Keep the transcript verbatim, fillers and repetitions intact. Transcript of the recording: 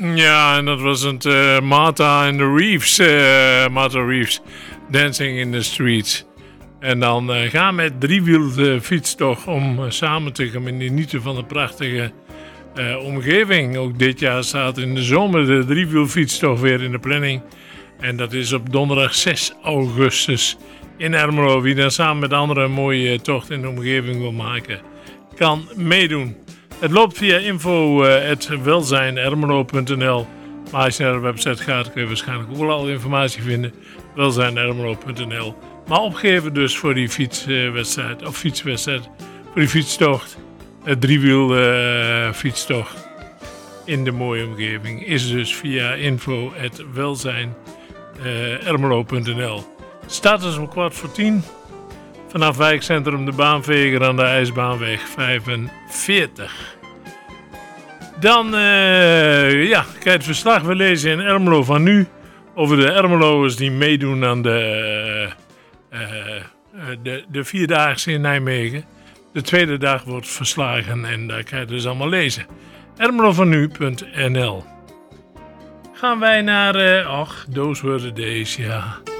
Ja, en dat was het uh, Martha and the Reeves. Uh, Martha Reeves, Dancing in the Streets. En dan uh, gaan we met driewiel de fiets toch om uh, samen te gaan genieten van de prachtige uh, omgeving. Ook dit jaar staat in de zomer de driewielfiets toch weer in de planning. En dat is op donderdag zes augustus in Ermelo. Wie dan samen met anderen een mooie tocht in de omgeving wil maken, kan meedoen. Het loopt via info at welzijn ermelo punt n l. Maar als je naar de website gaat, kun je waarschijnlijk ook wel al informatie vinden. welzijn ermelo punt n l. Maar opgeven dus voor die fietswedstrijd, of fietswedstrijd, voor die fietstocht. Het driewiel uh, fietstocht in de mooie omgeving is dus via info at welzijn ermelo punt n l. Start is om kwart voor tien. Vanaf wijkcentrum de Baanveger aan de IJsbaanweg vijfenveertig. Dan uh, ja, kan je het verslag weer lezen in Ermelo van nu. Over de Ermeloers die meedoen aan de, uh, uh, de, de Vierdaagse in Nijmegen. De tweede dag wordt verslagen en daar kan je dus allemaal lezen. ermelo van nu punt n l. Gaan wij naar, uh, ach, those were the days, ja.